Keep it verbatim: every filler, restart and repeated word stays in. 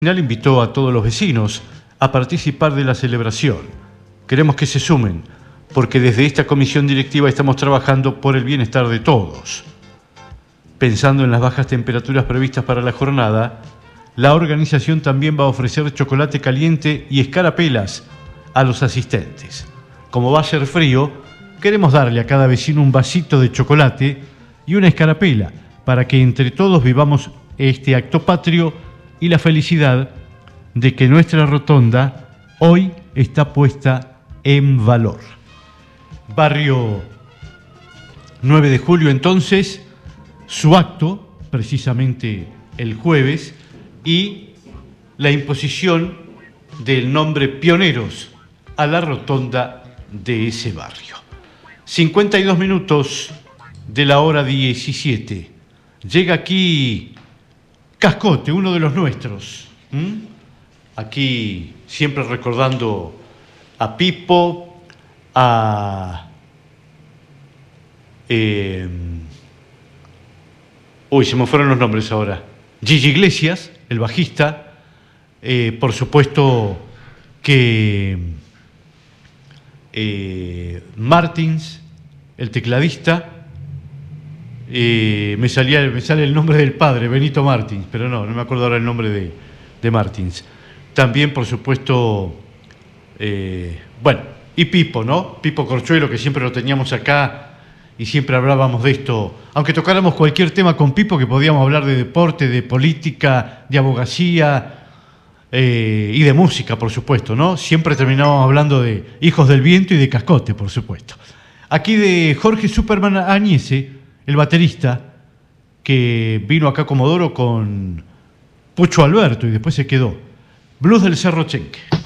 Final invitó a todos los vecinos a participar de la celebración. Queremos que se sumen, porque desde esta comisión directiva estamos trabajando por el bienestar de todos. Pensando en las bajas temperaturas previstas para la jornada, la organización también va a ofrecer chocolate caliente y escarapelas a los asistentes. Como va a ser frío, queremos darle a cada vecino un vasito de chocolate y una escarapela para que entre todos vivamos este acto patrio y la felicidad de que nuestra rotonda hoy está puesta en valor. Barrio nueve de julio, entonces, su acto, precisamente el jueves, y la imposición del nombre Pioneros a la rotonda de ese barrio. cincuenta y dos minutos de la hora diecisiete. Llega aquí Cascote, uno de los nuestros. ¿Mm? Aquí siempre recordando a Pipo, a... Eh, uy, se me fueron los nombres ahora. Gigi Iglesias, el bajista. Eh, por supuesto que eh, Martins, el tecladista. Eh, me, salía, me sale el nombre del padre, Benito Martins, pero no, no me acuerdo ahora el nombre de, de Martins. También, por supuesto, eh, bueno, y Pipo, ¿no? Pipo Corchuelo, que siempre lo teníamos acá y siempre hablábamos de esto. Aunque tocáramos cualquier tema con Pipo, que podíamos hablar de deporte, de política, de abogacía eh, y de música, por supuesto, ¿no? Siempre terminábamos hablando de Hijos del Viento y de Cascote, por supuesto. Aquí de Jorge Superman Añese, el baterista, que vino acá a Comodoro con Pucho Alberto y después se quedó. Blues del Cerro Chenque.